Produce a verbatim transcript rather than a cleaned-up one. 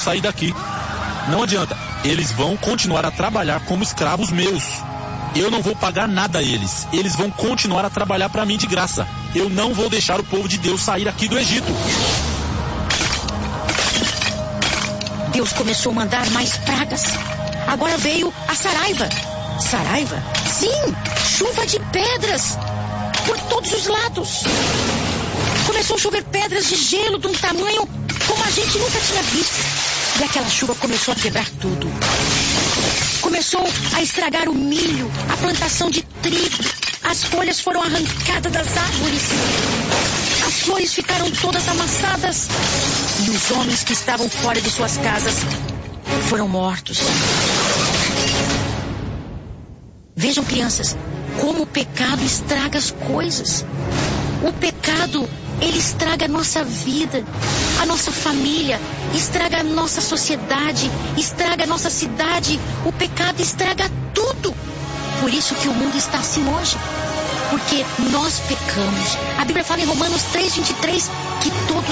sair daqui. Não adianta, eles vão continuar a trabalhar como escravos meus. Eu não vou pagar nada a eles. Eles vão continuar a trabalhar para mim de graça. Eu não vou deixar o povo de Deus sair aqui do Egito. Deus começou a mandar mais pragas. Agora veio a saraiva. Saraiva? Sim, chuva de pedras por todos os lados. Começou a chover pedras de gelo de um tamanho como a gente nunca tinha visto. E aquela chuva começou a quebrar tudo. Começou a estragar o milho, a plantação de trigo. As folhas foram arrancadas das árvores. As flores ficaram todas amassadas. E os homens que estavam fora de suas casas foram mortos. Vejam, crianças, como o pecado estraga as coisas. O pecado, ele estraga a nossa vida, a nossa família, estraga a nossa sociedade, estraga a nossa cidade. O pecado estraga tudo. Por isso que o mundo está assim hoje. Porque nós pecamos. A Bíblia fala em Romanos três, vinte e três que todos